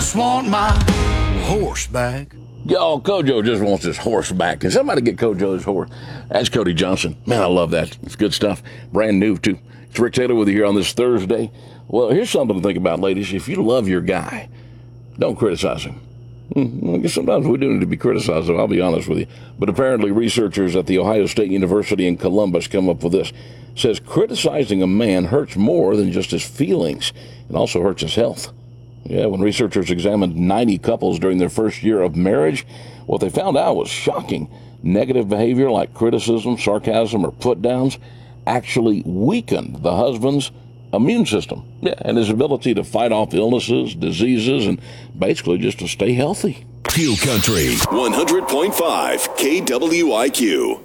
just want my horse back. Y'all, Kojo just wants his horse back. Can somebody get Kojo his horse? That's Cody Johnson. Man, I love that. It's good stuff. Brand new, too. It's Rick Taylor with you here on this Thursday. Well, here's something to think about, ladies. If you love your guy, don't criticize him. I guess sometimes we do need to be criticized, I'll be honest with you. But apparently researchers at The Ohio State University in Columbus come up with this. It says criticizing a man hurts more than just his feelings. It also hurts his health. Yeah, when researchers examined 90 couples during their first year of marriage, what they found out was shocking. Negative behavior like criticism, sarcasm, or put-downs actually weakened the husband's immune system. Yeah, and his ability to fight off illnesses, diseases, and basically just to stay healthy. Q Country 100.5 KWIQ.